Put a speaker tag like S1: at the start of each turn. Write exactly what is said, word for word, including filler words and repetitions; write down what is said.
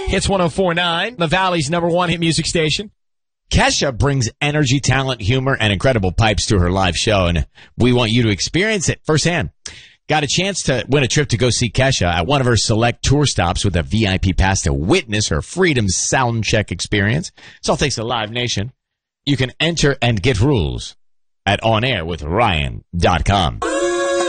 S1: Hits one oh four point nine, the Valley's number one hit music station. Kesha brings energy, talent, humor, and incredible pipes to her live show, and we want you to experience it firsthand. Got a chance to win a trip to go see Kesha at one of her select tour stops with a V I P pass to witness her Freedom Soundcheck experience. It's all thanks to Live Nation. You can enter and get rules at on air with ryan dot com.